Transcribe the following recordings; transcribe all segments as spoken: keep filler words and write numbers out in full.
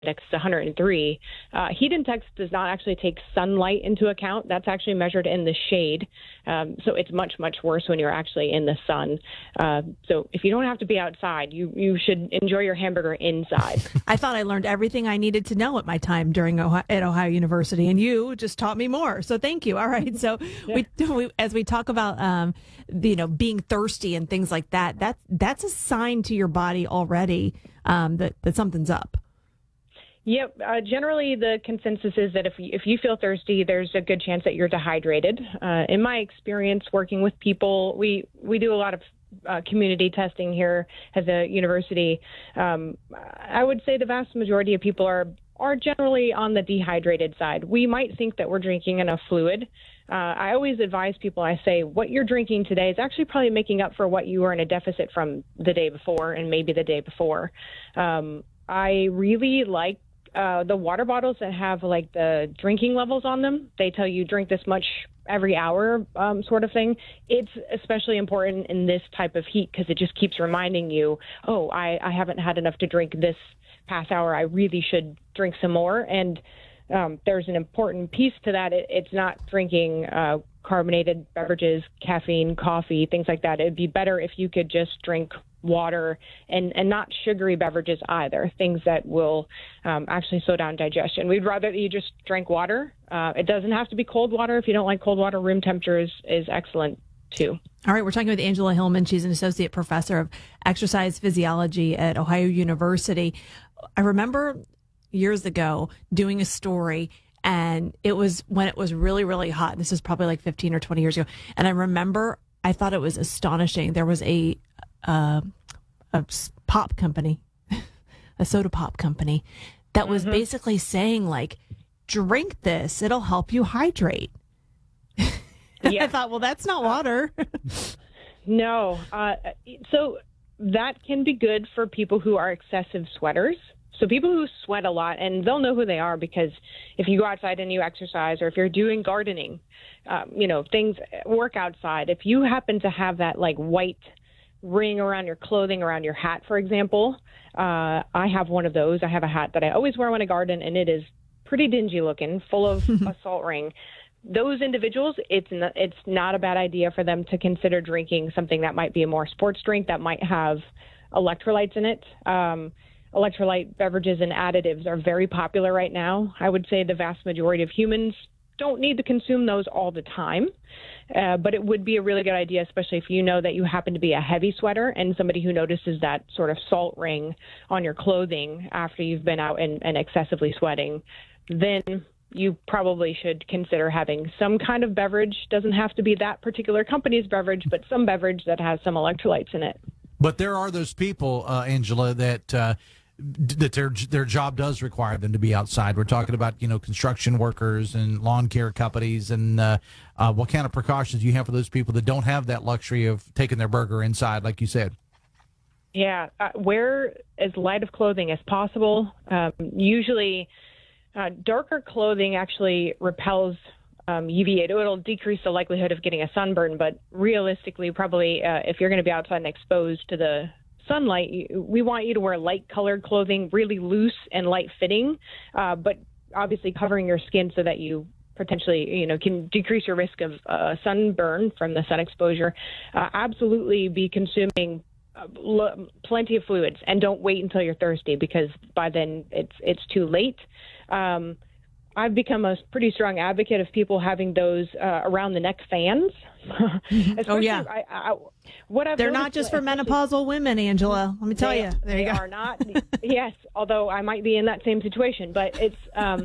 index is one hundred three. Uh, heat index does not actually take sunlight into account. That's actually measured in the shade. Um, so it's much, much worse when you're actually in the sun. Uh, so if you don't have to be outside, you, you should enjoy your hamburger inside. I thought I learned everything I needed to know at my time during Ohio, at Ohio University, and you just taught me more. So thank you. All right. So yeah. we, we, as we talk about, um, you know, being thirsty and things like that, that that's a sign to your body already um, that, that something's up. Yep. Uh, generally, the consensus is that if you, if you feel thirsty, there's a good chance that you're dehydrated. Uh, in my experience working with people, we, we do a lot of uh, community testing here at the university. Um, I would say the vast majority of people are, are generally on the dehydrated side. We might think that we're drinking enough fluid. Uh, I always advise people, I say, what you're drinking today is actually probably making up for what you were in a deficit from the day before and maybe the day before. Um, I really like Uh, the water bottles that have like the drinking levels on them. They tell you drink this much every hour um, sort of thing. It's especially important in this type of heat because it just keeps reminding you, oh, I, I haven't had enough to drink this past hour. I really should drink some more. And um, there's an important piece to that. It, it's not drinking uh, carbonated beverages, caffeine, coffee, things like that. It'd be better if you could just drink water and, and not sugary beverages either, things that will um, actually slow down digestion. We'd rather that you just drink water. Uh, it doesn't have to be cold water. If you don't like cold water, room temperature is, is excellent too. All right, we're talking with Angela Hillman. She's an associate professor of exercise physiology at Ohio University. I remember years ago doing a story, and it was when it was really, really hot. This is probably like fifteen or twenty years ago. And I remember I thought it was astonishing. There was a Uh, a pop company, a soda pop company that was mm-hmm. basically saying like, drink this, it'll help you hydrate. Yeah. I thought, well, that's not water. No. Uh, so that can be good for people who are excessive sweaters. So people who sweat a lot, and they'll know who they are because if you go outside and you exercise, or if you're doing gardening, um, you know, things, work outside. If you happen to have that like white ring around your clothing, around your hat, for example. Uh, I have one of those. I have a hat that I always wear when I garden, and it is pretty dingy looking, full of a salt ring. Those individuals, it's not, it's not a bad idea for them to consider drinking something that might be a more sports drink that might have electrolytes in it. Um, electrolyte beverages and additives are very popular right now. I would say the vast majority of humans don't need to consume those all the time. Uh, but it would be a really good idea, especially if you know that you happen to be a heavy sweater and somebody who notices that sort of salt ring on your clothing after you've been out and, and excessively sweating, then you probably should consider having some kind of beverage. Doesn't have to be that particular company's beverage, but some beverage that has some electrolytes in it. But there are those people, uh, Angela, that uh, that their their job does require them to be outside. We're talking about, you know, construction workers and lawn care companies, and uh, uh, what kind of precautions do you have for those people that don't have that luxury of taking their burger inside, like you said? Yeah, uh, wear as light of clothing as possible. Um, usually, uh, darker clothing actually repels um, U V A. It'll decrease the likelihood of getting a sunburn, but realistically, probably uh, if you're going to be outside and exposed to the sunlight, we want you to wear light colored clothing, really loose and light fitting, uh, but obviously covering your skin so that you potentially, you know, can decrease your risk of uh, sunburn from the sun exposure. Uh, absolutely be consuming uh, l- plenty of fluids, and don't wait until you're thirsty, because by then it's it's too late. Um, I've become a pretty strong advocate of people having those uh, around the neck fans. Oh, yeah. I, I, what I've They're not just for menopausal women, Angela. Let me tell they, you. There they you go. are not. Yes, although I might be in that same situation. But it's um,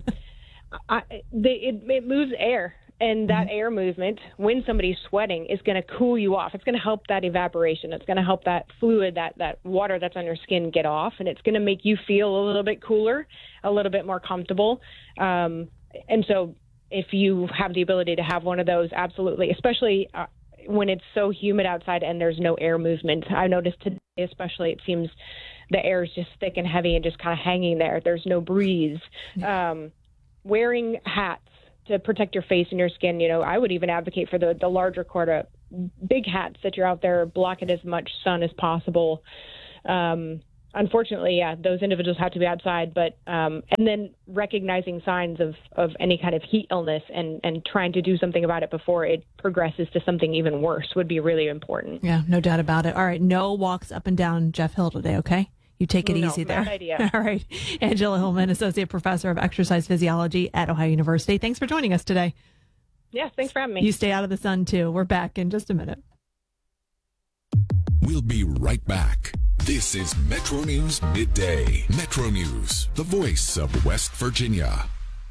I, they, it, it moves air. And that mm-hmm. air movement, when somebody's sweating, is going to cool you off. It's going to help that evaporation. It's going to help that fluid, that, that water that's on your skin get off. And it's going to make you feel a little bit cooler, a little bit more comfortable. Um, and so if you have the ability to have one of those, absolutely, especially uh, when it's so humid outside and there's no air movement. I noticed today especially, it seems the air is just thick and heavy and just kind of hanging there. There's no breeze. Um, wearing hats to protect your face and your skin. You know, I would even advocate for the, the larger quarter, big hats that you're out there blocking as much sun as possible. Um, unfortunately, yeah, those individuals have to be outside. But um, and then recognizing signs of, of any kind of heat illness and, and trying to do something about it before it progresses to something even worse would be really important. Yeah, no doubt about it. All right, no walks up and down Jeff Hill today, okay? You take it no, easy there. Bad idea. All right. Angela Hillman, Associate Professor of Exercise Physiology at Ohio University. Thanks for joining us today. Yes, thanks for having me. You stay out of the sun, too. We're back in just a minute. We'll be right back. This is Metro News Midday. Metro News, the voice of West Virginia.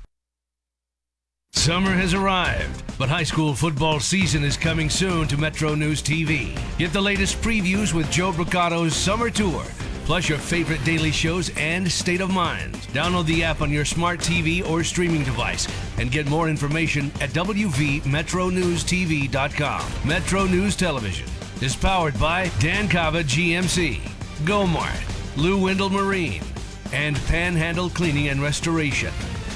Summer has arrived, but high school football season is coming soon to Metro News T V. Get the latest previews with Joe Bricato's Summer Tour, plus your favorite daily shows and State of Mind. Download the app on your smart T V or streaming device and get more information at w v metro news t v dot com. Metro News Television is powered by Dan Cava G M C, Gomart, Lou Wendell Marine, and Panhandle Cleaning and Restoration.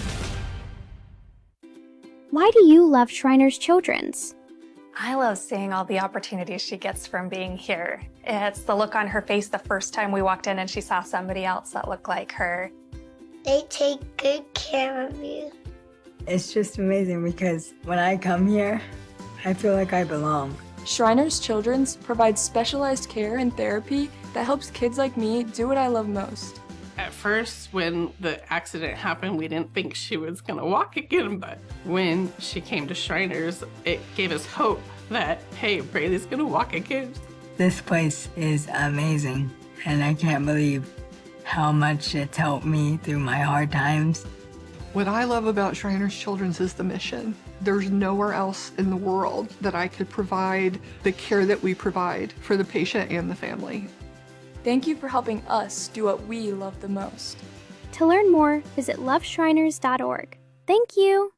Why do you love Shriners Children's? I love seeing all the opportunities she gets from being here. It's the look on her face the first time we walked in and she saw somebody else that looked like her. They take good care of you. It's just amazing because when I come here, I feel like I belong. Shriners Children's provides specialized care and therapy that helps kids like me do what I love most. At first, when the accident happened, we didn't think she was gonna walk again, but when she came to Shriners, it gave us hope that, hey, Braylee's gonna walk again. This place is amazing, and I can't believe how much it's helped me through my hard times. What I love about Shriners Children's is the mission. There's nowhere else in the world that I could provide the care that we provide for the patient and the family. Thank you for helping us do what we love the most. To learn more, visit love shriners dot org. Thank you.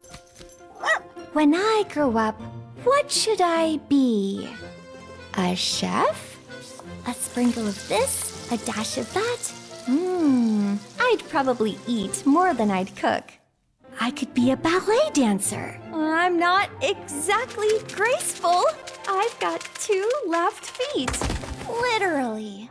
When I grow up, what should I be? A chef? A sprinkle of this, a dash of that? Hmm, I'd probably eat more than I'd cook. I could be a ballet dancer. I'm not exactly graceful. I've got two left feet. Literally.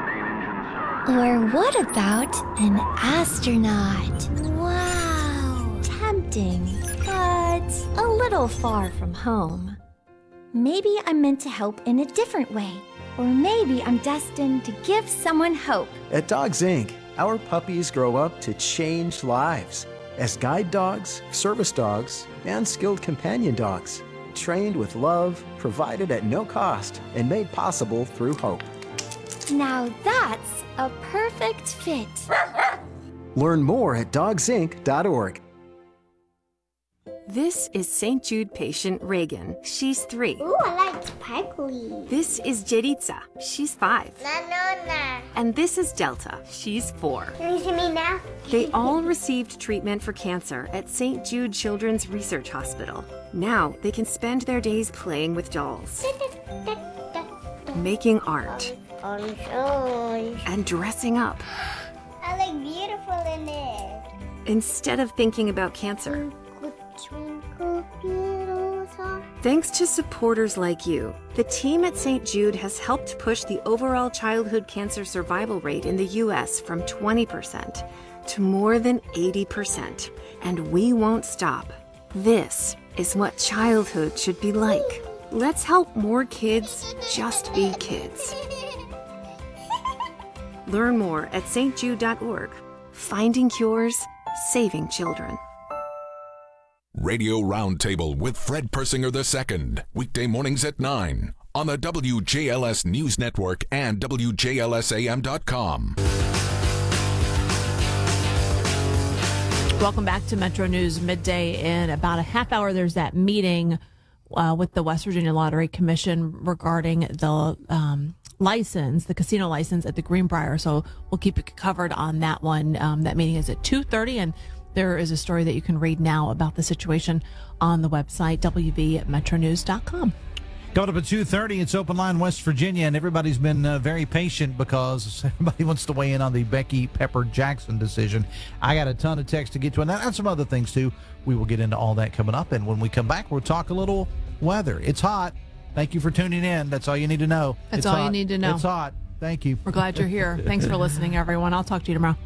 Or what about an astronaut? Wow. Tempting, but a little far from home. Maybe I'm meant to help in a different way. Or maybe I'm destined to give someone hope. At Dogs Incorporated, our puppies grow up to change lives as guide dogs, service dogs, and skilled companion dogs. Trained with love, provided at no cost, and made possible through hope. Now that's a perfect fit. Learn more at dogs inc dot org. This is Saint Jude patient Reagan. She's three. Ooh, I like sparkly. This is Jeritza. She's five. Na, na, na. And this is Delta. She's four. Can you see me now? They all received treatment for cancer at Saint Jude Children's Research Hospital. Now they can spend their days playing with dolls, making art, and dressing up. I look beautiful in it. Instead of thinking about cancer. Thanks to supporters like you, the team at Saint Jude has helped push the overall childhood cancer survival rate in the U S from twenty percent to more than eighty percent. And we won't stop. This is what childhood should be like. Let's help more kids just be kids. Learn more at s t jude dot org. Finding cures, saving children. Radio Roundtable with Fred Persinger the Second, weekday mornings at nine on the W J L S News Network and W J L S A M dot com. Welcome back to Metro News Midday. In about a half hour, there's that meeting uh, with the West Virginia Lottery Commission regarding the um, license, the casino license at the Greenbrier. So we'll keep it covered on that one. Um, that meeting is at two thirty, and there is a story that you can read now about the situation on the website, w v metro news dot com. Coming up at two thirty, it's Open Line West Virginia, and everybody's been uh, very patient because everybody wants to weigh in on the Becky Pepper Jackson decision. I got a ton of text to get to, and, that, and some other things, too. We will get into all that coming up, and when we come back, we'll talk a little weather. It's hot. Thank you for tuning in. That's all you need to know. That's it's all hot. you need to know. It's hot. Thank you. We're glad you're here. Thanks for listening, everyone. I'll talk to you tomorrow.